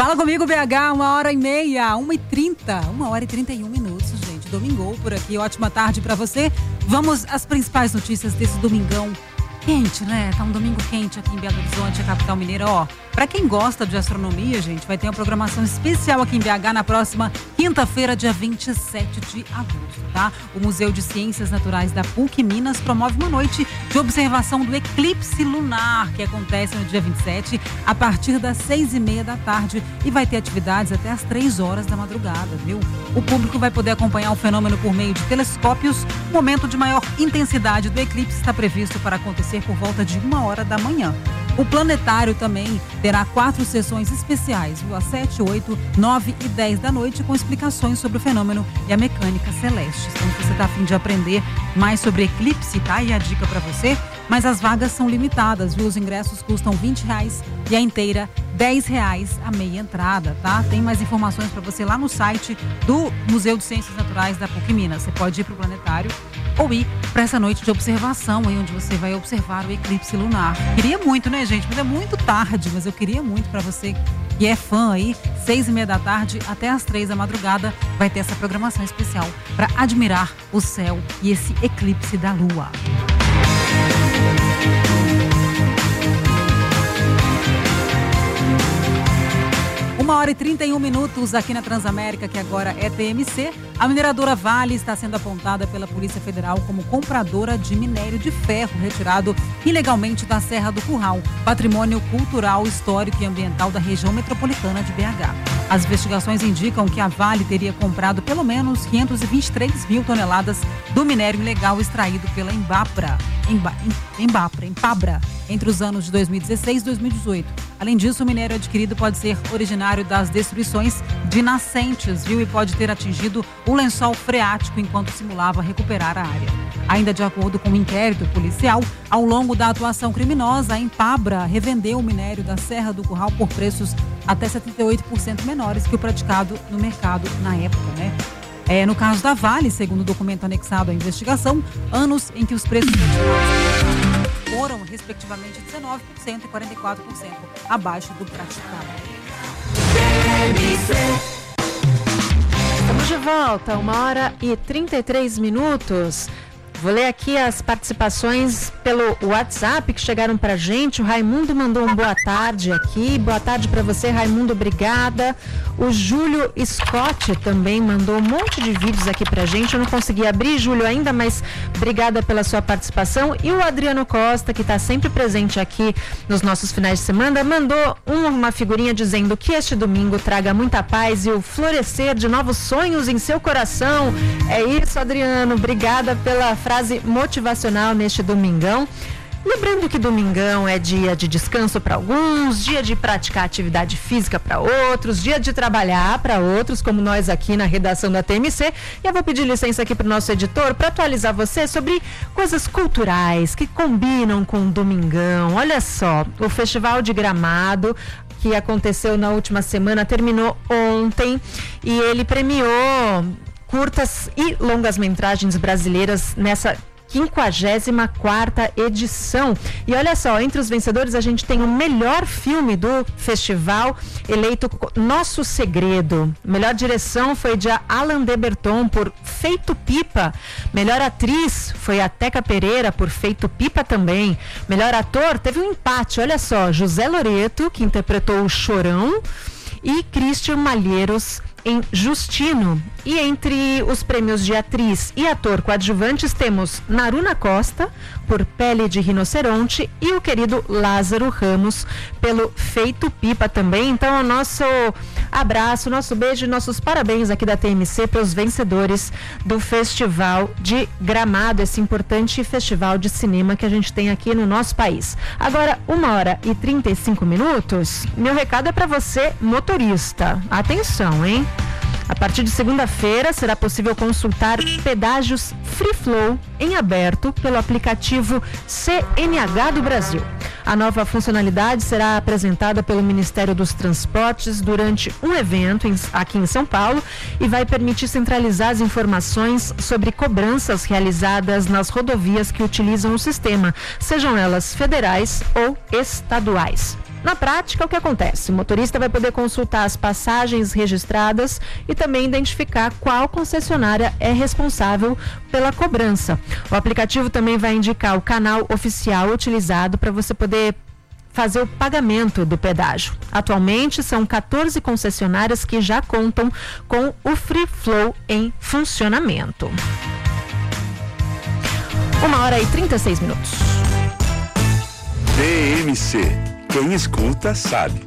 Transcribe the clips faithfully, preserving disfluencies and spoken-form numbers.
Fala comigo, B H, uma hora e meia, uma e trinta, uma hora e trinta e um minutos, gente. Domingou por aqui, ótima tarde pra você. Vamos às principais notícias desse domingão quente, né? Tá um domingo quente aqui em Belo Horizonte, a capital mineira. Ó, pra quem gosta de astronomia, gente, vai ter uma programação especial aqui em B H na próxima quinta-feira, dia vinte e sete de agosto, tá? O Museu de Ciências Naturais da P U C Minas promove uma noite de observação do eclipse lunar, que acontece no dia vinte e sete, a partir das seis e meia da tarde, e vai ter atividades até às três horas da madrugada, viu? O público vai poder acompanhar o fenômeno por meio de telescópios. O momento de maior intensidade do eclipse está previsto para acontecer por volta de uma hora da manhã. O planetário também terá quatro sessões especiais, viu? Às sete, oito, nove e dez da noite, com explicações sobre o fenômeno e a mecânica celeste. Então, se você está a fim de aprender mais sobre eclipse, tá aí a dica para você. Mas as vagas são limitadas, viu? Os ingressos custam vinte reais e a inteira dez reais a meia entrada, tá? Tem mais informações para você lá no site do Museu de Ciências Naturais da P U C Minas. Você pode ir para o planetário ou ir para essa noite de observação, aí onde você vai observar o eclipse lunar. Queria muito, né, gente? Mas é muito tarde, mas eu queria muito para você que é fã aí, seis e meia da tarde até às três da madrugada, vai ter essa programação especial para admirar o céu e esse eclipse da lua. Uma hora e trinta e um minutos aqui na Transamérica, que agora é T M C. A mineradora Vale está sendo apontada pela Polícia Federal como compradora de minério de ferro retirado ilegalmente da Serra do Curral, patrimônio cultural, histórico e ambiental da região metropolitana de B H. As investigações indicam que a Vale teria comprado pelo menos quinhentos e vinte e três mil toneladas do minério ilegal extraído pela Embapra, Emba, Embapra, Empabra, entre os anos de dois mil e dezesseis e dois mil e dezoito. Além disso, o minério adquirido pode ser originário das destruições de nascentes, viu? E pode ter atingido o lençol freático enquanto simulava recuperar a área. Ainda de acordo com o inquérito policial, ao longo da atuação criminosa, a Empabra revendeu o minério da Serra do Curral por preços até setenta e oito por cento menores que o praticado no mercado na época, né? É, no caso da Vale, segundo o documento anexado à investigação, anos em que os preços foram, respectivamente, dezenove por cento e quarenta e quatro por cento abaixo do praticado. Estamos de volta, uma hora e trinta e três minutos. Vou ler aqui as participações pelo WhatsApp que chegaram pra gente. O Raimundo mandou um boa tarde aqui. Boa tarde para você, Raimundo, obrigada. O Júlio Scott também mandou um monte de vídeos aqui pra gente. Eu não consegui abrir, Júlio, ainda, mas obrigada pela sua participação. E o Adriano Costa, que está sempre presente aqui nos nossos finais de semana, mandou uma figurinha dizendo que este domingo traga muita paz e o florescer de novos sonhos em seu coração. É isso, Adriano. Obrigada pela frase motivacional neste domingão. Lembrando que domingão é dia de descanso para alguns, dia de praticar atividade física para outros, dia de trabalhar para outros, como nós aqui na redação da T M C. E eu vou pedir licença aqui para o nosso editor para atualizar você sobre coisas culturais que combinam com o domingão. Olha só, o Festival de Gramado, que aconteceu na última semana, terminou ontem e ele premiou curtas e longas-metragens brasileiras nessa quinquagésima quarta edição. E olha só, entre os vencedores a gente tem o melhor filme do festival, eleito Nosso Segredo. Melhor direção foi de Alan de Berton por Feito Pipa. Melhor atriz foi a Teca Pereira por Feito Pipa também. Melhor ator teve um empate, olha só, José Loreto, que interpretou o Chorão, e Christian Malheiros em Justino. E entre os prêmios de atriz e ator coadjuvantes temos Naruna Costa por Pele de Rinoceronte e o querido Lázaro Ramos pelo Feito Pipa também. Então, o nosso abraço, nosso beijo e nossos parabéns aqui da T M C para os vencedores do Festival de Gramado, esse importante festival de cinema que a gente tem aqui no nosso país. Agora, uma hora e trinta e cinco minutos. Meu recado é para você, motorista. Atenção, hein? A partir de segunda-feira será possível consultar pedágios Free Flow em aberto pelo aplicativo C N H do Brasil. A nova funcionalidade será apresentada pelo Ministério dos Transportes durante um evento em, aqui em São Paulo e vai permitir centralizar as informações sobre cobranças realizadas nas rodovias que utilizam o sistema, sejam elas federais ou estaduais. Na prática, o que acontece? O motorista vai poder consultar as passagens registradas e também identificar qual concessionária é responsável pela cobrança. O aplicativo também vai indicar o canal oficial utilizado para você poder fazer o pagamento do pedágio. Atualmente, são quatorze concessionárias que já contam com o Free Flow em funcionamento. Uma hora e trinta e seis minutos. D M C. Quem escuta sabe.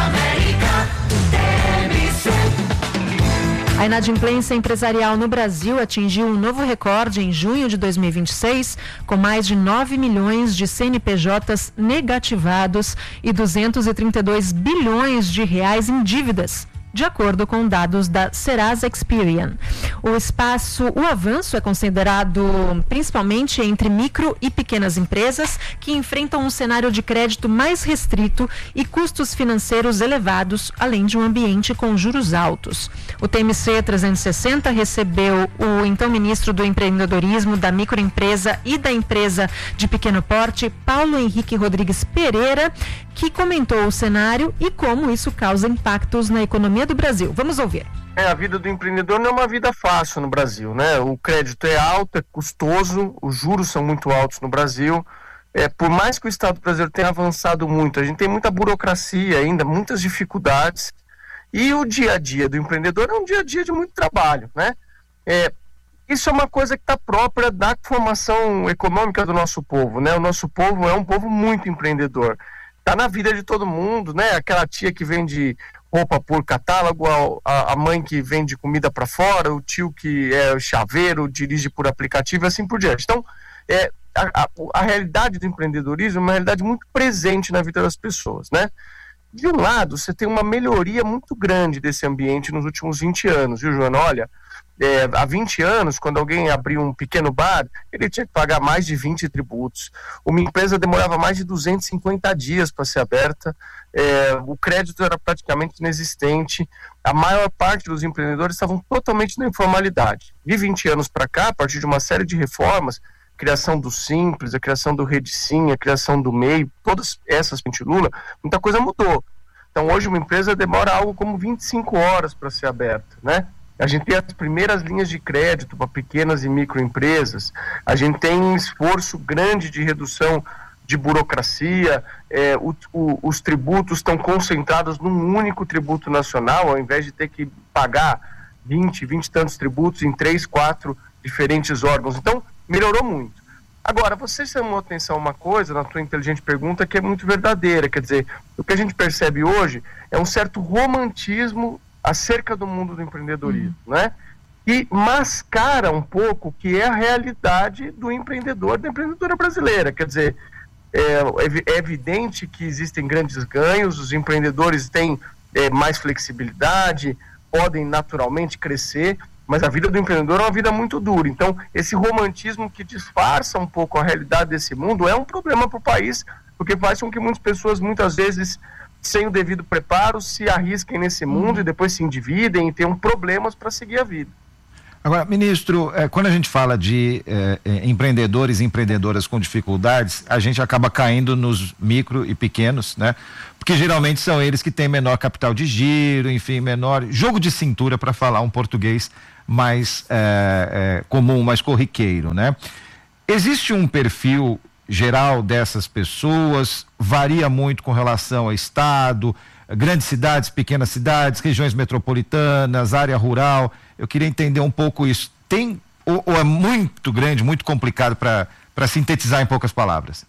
A inadimplência empresarial no Brasil atingiu um novo recorde em junho de dois mil e vinte e seis, com mais de nove milhões de C N P Js negativados e duzentos e trinta e dois bilhões de reais em dívidas, de acordo com dados da Serasa Experian. O espaço, o avanço é considerado principalmente entre micro e pequenas empresas que enfrentam um cenário de crédito mais restrito e custos financeiros elevados, além de um ambiente com juros altos. O T M C trezentos e sessenta recebeu o então ministro do Empreendedorismo, da Microempresa e da Empresa de Pequeno Porte, Paulo Henrique Rodrigues Pereira, que comentou o cenário e como isso causa impactos na economia do Brasil. Vamos ouvir. É, a vida do empreendedor não é uma vida fácil no Brasil, né? O crédito é alto, é custoso, os juros são muito altos no Brasil. É, por mais que o Estado brasileiro tenha avançado muito, a gente tem muita burocracia ainda, muitas dificuldades. E o dia a dia do empreendedor é um dia a dia de muito trabalho, né? É, isso é uma coisa que está própria da formação econômica do nosso povo, né? O nosso povo é um povo muito empreendedor. Está na vida de todo mundo, né? Aquela tia que vende roupa por catálogo, a, a mãe que vende comida para fora, o tio que é chaveiro, dirige por aplicativo e assim por diante. Então, é, a, a, a realidade do empreendedorismo é uma realidade muito presente na vida das pessoas, né? De um lado, você tem uma melhoria muito grande desse ambiente nos últimos vinte anos, viu, Joana? Olha, é, há vinte anos, quando alguém abriu um pequeno bar, ele tinha que pagar mais de vinte tributos. Uma empresa demorava mais de duzentos e cinquenta dias para ser aberta, é, o crédito era praticamente inexistente, a maior parte dos empreendedores estavam totalmente na informalidade. De vinte anos para cá, a partir de uma série de reformas, criação do Simples, a criação do Rede Sim, a criação do M E I, todas essas, Lula, muita coisa mudou. Então hoje uma empresa demora algo como vinte e cinco horas para ser aberta, né? A gente tem as primeiras linhas de crédito para pequenas e microempresas, a gente tem um esforço grande de redução de burocracia, é, o, o, os tributos estão concentrados num único tributo nacional, ao invés de ter que pagar vinte, vinte e tantos tributos em três, quatro diferentes órgãos. Então, melhorou muito. Agora, você chamou atenção uma coisa na tua inteligente pergunta que é muito verdadeira, quer dizer, o que a gente percebe hoje é um certo romantismo acerca do mundo do empreendedorismo, uhum. né? E mascara um pouco o que é a realidade do empreendedor, da empreendedora brasileira, quer dizer, é, é evidente que existem grandes ganhos, os empreendedores têm é, mais flexibilidade, podem naturalmente crescer, mas a vida do empreendedor é uma vida muito dura. Então, esse romantismo que disfarça um pouco a realidade desse mundo é um problema para o país, porque faz com que muitas pessoas, muitas vezes, sem o devido preparo, se arrisquem nesse mundo uhum. e depois se endividem e tenham problemas para seguir a vida. Agora, ministro, eh, quando a gente fala de eh, empreendedores e empreendedoras com dificuldades, a gente acaba caindo nos micro e pequenos, né? Porque geralmente são eles que têm menor capital de giro, enfim, menor jogo de cintura, para falar um português mais eh, eh, comum, mais corriqueiro, né? Existe um perfil geral dessas pessoas? Varia muito com relação ao estado, grandes cidades, pequenas cidades, regiões metropolitanas, área rural? Eu queria entender um pouco isso. Tem ou, ou é muito grande, muito complicado para para sintetizar em poucas palavras?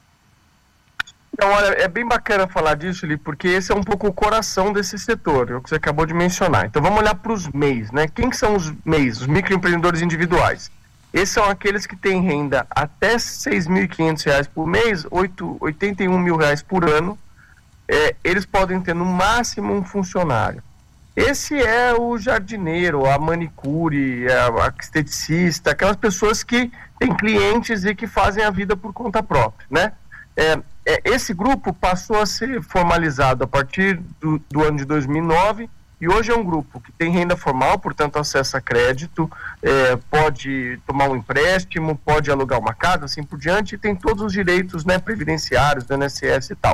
Então, olha, é bem bacana falar disso, Li, porque esse é um pouco o coração desse setor, é o que você acabou de mencionar. Então vamos olhar para os M E Is, né? Quem que são os M E Is? Os microempreendedores individuais. Esses são aqueles que têm renda até seis mil e quinhentos reais por mês, oitenta e um mil reais por ano. É, eles podem ter no máximo um funcionário. Esse é o jardineiro, a manicure, a esteticista, aquelas pessoas que têm clientes e que fazem a vida por conta própria, né? É, é, esse grupo passou a ser formalizado a partir do, do ano de dois mil e nove e hoje é um grupo que tem renda formal, portanto acessa crédito, é, pode tomar um empréstimo, pode alugar uma casa, assim por diante, e tem todos os direitos, né, previdenciários do I N S S e tal.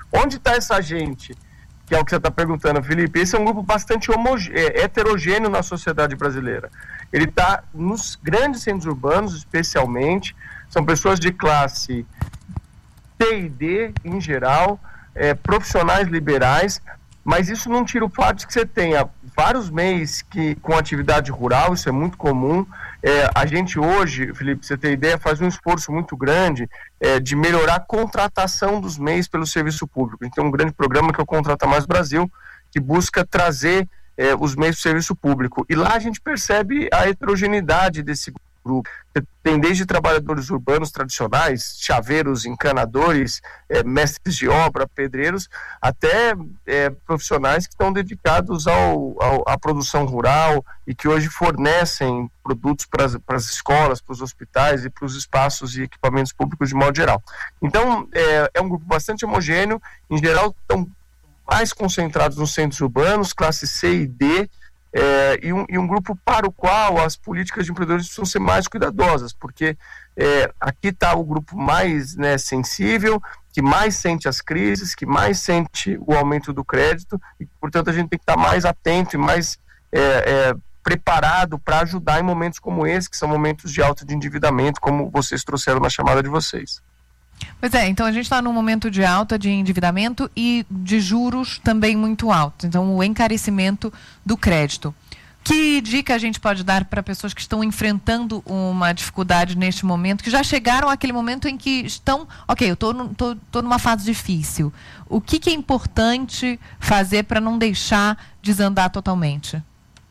Onde está essa gente? Que é o que você está perguntando, Felipe. Esse é um grupo bastante homogê- é, heterogêneo na sociedade brasileira. Ele está nos grandes centros urbanos, especialmente. São pessoas de classe C e D, em geral, é, profissionais liberais, mas isso não tira o fato de que você tenha vários M E Is que, com atividade rural, isso é muito comum. É, a gente hoje, Felipe, você tem ideia, faz um esforço muito grande é, de melhorar a contratação dos M E Is pelo serviço público. A gente tem um grande programa que é o Contrata Mais Brasil, que busca trazer é, os M E Is para o serviço público. E lá a gente percebe a heterogeneidade desse grupo. Você tem desde trabalhadores urbanos tradicionais, chaveiros, encanadores, é, mestres de obra, pedreiros, até é, profissionais que estão dedicados ao, ao, à produção rural e que hoje fornecem produtos para as escolas, para os hospitais e para os espaços e equipamentos públicos de modo geral. Então, é, é um grupo bastante homogêneo, em geral estão mais concentrados nos centros urbanos, classe C e D, É, e, um, e um grupo para o qual as políticas de empreendedores precisam ser mais cuidadosas, porque é, aqui está o grupo mais, né, sensível, que mais sente as crises, que mais sente o aumento do crédito, e portanto a gente tem que estar mais atento e mais é, é, preparado para ajudar em momentos como esse, que são momentos de alta de endividamento, como vocês trouxeram na chamada de vocês. Pois é, então a gente está num momento de alta de endividamento e de juros também muito altos. Então, o encarecimento do crédito. Que dica a gente pode dar para pessoas que estão enfrentando uma dificuldade neste momento, que já chegaram àquele momento em que estão, ok, eu estou tô, tô numa fase difícil. O que, que é importante fazer para não deixar desandar totalmente?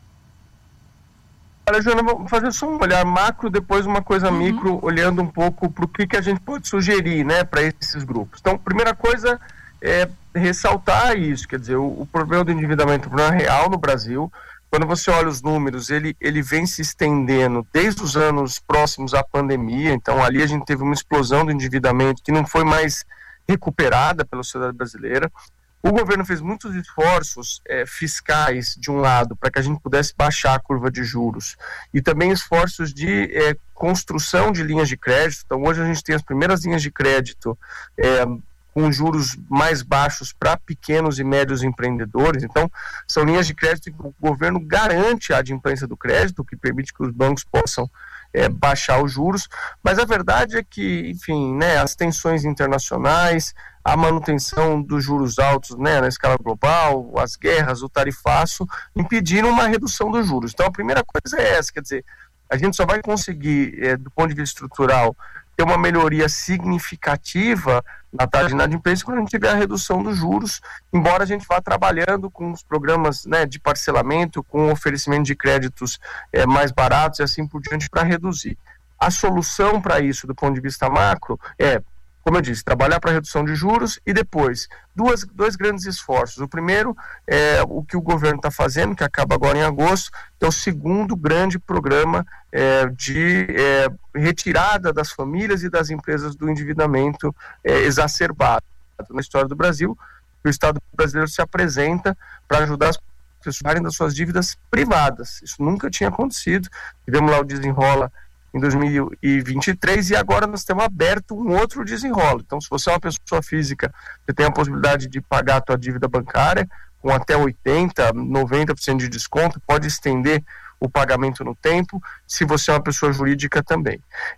Olha, Joana, vamos fazer só um olhar macro, depois uma coisa uhum. micro, olhando um pouco para o que, que a gente pode sugerir, né, para esses grupos. Então, primeira coisa é ressaltar isso, quer dizer, o, o problema do endividamento é um problema real no Brasil. Quando você olha os números, ele, ele vem se estendendo desde os anos próximos à pandemia. Então, ali a gente teve uma explosão do endividamento que não foi mais recuperada pela sociedade brasileira. O governo fez muitos esforços é, fiscais, de um lado, para que a gente pudesse baixar a curva de juros, e também esforços de é, construção de linhas de crédito. Então, hoje a gente tem as primeiras linhas de crédito é, com juros mais baixos para pequenos e médios empreendedores. Então, são linhas de crédito que o governo garante a adimplência do crédito, o que permite que os bancos possam É, baixar os juros, mas a verdade é que, enfim, né, as tensões internacionais, a manutenção dos juros altos, né, na escala global, as guerras, o tarifaço, impediram uma redução dos juros. Então a primeira coisa é essa, quer dizer, a gente só vai conseguir, é, do ponto de vista estrutural, ter uma melhoria significativa na taxa de inadimplência quando a gente tiver a redução dos juros, embora a gente vá trabalhando com os programas, né, de parcelamento, com o oferecimento de créditos é, mais baratos e assim por diante para reduzir. A solução para isso, do ponto de vista macro, é, como eu disse, trabalhar para a redução de juros e depois, duas, dois grandes esforços. O primeiro é o que o governo está fazendo, que acaba agora em agosto, que é o segundo grande programa é, de é, retirada das famílias e das empresas do endividamento é, exacerbado na história do Brasil. O Estado brasileiro se apresenta para ajudar as pessoas a pagarem das suas dívidas privadas. Isso nunca tinha acontecido. Tivemos lá o Desenrola em dois mil e vinte e três, e agora nós temos aberto um outro desenrolo. Então, se você é uma pessoa física, você tem a possibilidade de pagar a tua dívida bancária com até oitenta por cento, noventa por cento de desconto, pode estender o pagamento no tempo, se você é uma pessoa jurídica também.